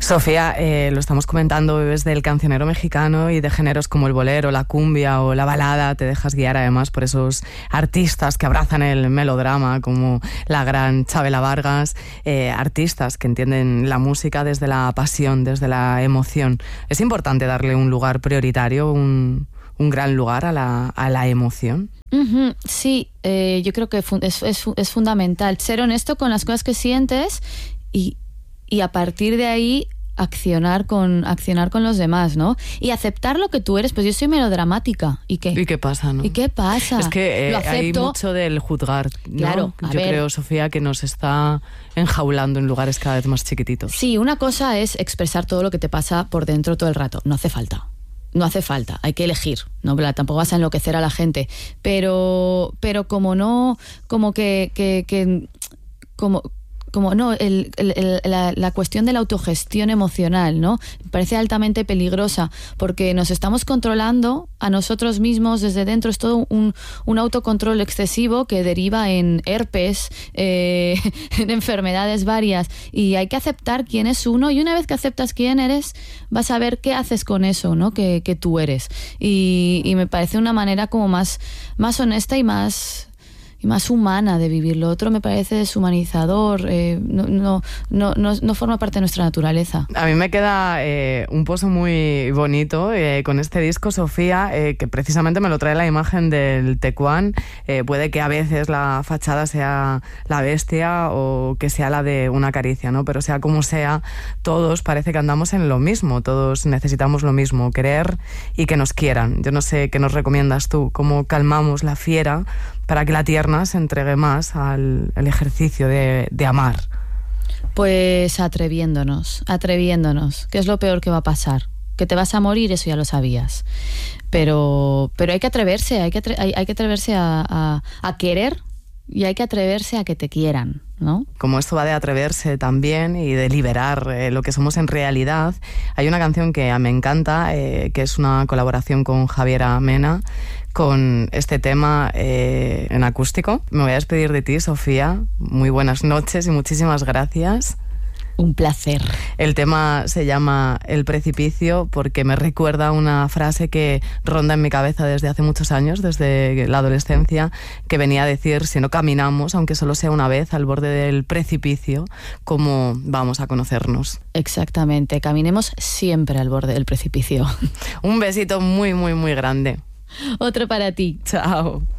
Sofía, lo estamos comentando, bebes del cancionero mexicano y de géneros como el bolero, la cumbia o la balada. Te dejas guiar además por esos artistas que abrazan el melodrama, como la gran Chabela Vargas, artistas que entienden la música desde la pasión, desde la emoción. Es importante darle un lugar prioritario, un gran lugar a la emoción. Sí, yo creo que es fundamental ser honesto con las cosas que sientes y a partir de ahí accionar con los demás, ¿no? Y aceptar lo que tú eres. Pues yo soy melodramática. ¿Y qué? ¿Y qué pasa, no? ¿Y qué pasa? Es que lo acepto. hay mucho del juzgar, ¿no? Claro, yo creo, Sofía, que nos está enjaulando en lugares cada vez más chiquititos. Sí, una cosa es expresar todo lo que te pasa por dentro todo el rato. No hace falta. No hace falta, hay que elegir, ¿no? Tampoco vas a enloquecer a la gente, pero como no, como no, la cuestión de la autogestión emocional, ¿no? Me parece altamente peligrosa porque nos estamos controlando a nosotros mismos desde dentro. Es todo un autocontrol excesivo que deriva en herpes, en enfermedades varias, y hay que aceptar quién es uno, y una vez que aceptas quién eres, vas a ver qué haces con eso, ¿no? Que tú eres. Y me parece una manera como más honesta y más humana de vivir. Lo otro me parece deshumanizador, no forma parte de nuestra naturaleza. A mí me queda un pozo muy bonito con este disco, Sofía, que precisamente me lo trae la imagen del Tecuán. Puede que a veces la fachada sea la bestia o que sea la de una caricia, ¿no? Pero sea como sea, todos parece que andamos en lo mismo, todos necesitamos lo mismo, querer y que nos quieran. Yo no sé qué nos recomiendas tú, cómo calmamos la fiera para que la tierna se entregue más al ejercicio de amar. Pues atreviéndonos, que es lo peor que va a pasar. Que te vas a morir, eso ya lo sabías. Pero hay que atreverse, hay que atreverse a querer, y hay que atreverse a que te quieran, ¿no? Como esto va de atreverse también y de liberar lo que somos en realidad, hay una canción que me encanta, que es una colaboración con Javiera Mena, con este tema en acústico. Me voy a despedir de ti, Sofía. Muy buenas noches y muchísimas gracias. Un placer. El tema se llama El Precipicio porque me recuerda una frase que ronda en mi cabeza desde hace muchos años, desde la adolescencia, que venía a decir: si no caminamos, aunque solo sea una vez, al borde del precipicio, ¿cómo vamos a conocernos? Exactamente, caminemos siempre al borde del precipicio. Un besito muy, muy, muy grande. Otro para ti. Chao.